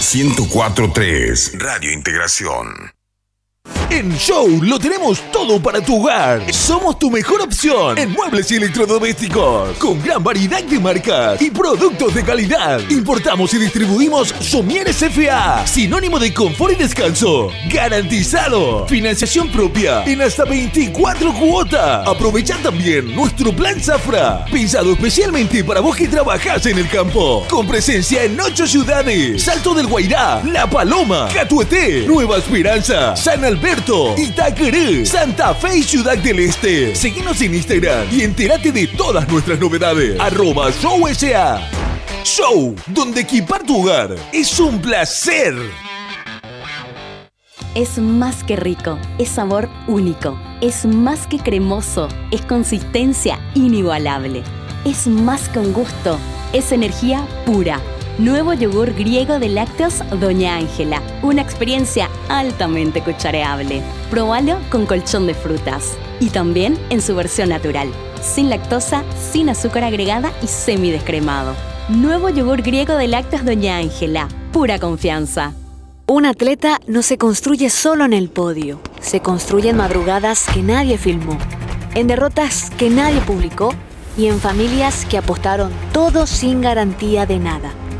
104.3 Radio Integración. En Show lo tenemos todo para tu hogar. Somos tu mejor opción en muebles y electrodomésticos, con gran variedad de marcas y productos de calidad. Importamos y distribuimos Somieres S.A., sinónimo de confort y descanso. Garantizado. Financiación propia en hasta 24 cuotas. Aprovecha también nuestro plan Zafra, pensado especialmente para vos que trabajás en el campo. Con presencia en 8 ciudades: Salto del Guairá, La Paloma, Catueté, Nueva Esperanza, San Alberto, Itaqueré, Santa Fe y Ciudad del Este. Seguinos en Instagram y entérate de todas nuestras novedades. @ShowSA. Show, donde equipar tu hogar es un placer. Es más que rico, es sabor único, es más que cremoso, es consistencia inigualable, es más que un gusto, es energía pura. Nuevo yogur griego de lácteos Doña Ángela. Una experiencia altamente cuchareable. Próbalo con colchón de frutas. Y también en su versión natural. Sin lactosa, sin azúcar agregada y semidescremado. Nuevo yogur griego de lácteos Doña Ángela. Pura confianza. Un atleta no se construye solo en el podio. Se construye en madrugadas que nadie filmó. En derrotas que nadie publicó. Y en familias que apostaron todo sin garantía de nada.